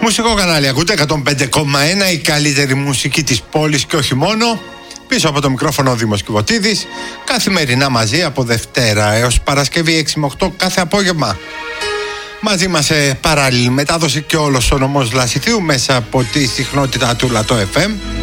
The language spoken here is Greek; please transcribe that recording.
Μουσικό κανάλι ακούτε 105,1, η καλύτερη μουσική της πόλης και όχι μόνο. Πίσω από το μικρόφωνο ο Δήμος Κιβωτίδης. Καθημερινά μαζί από Δευτέρα έως Παρασκευή 6 με 8 κάθε απόγευμα. Μαζί μας σε παράλληλη μετάδοση και όλος ο νομός Λασιθίου μέσα από τη συχνότητα του Λατό FM.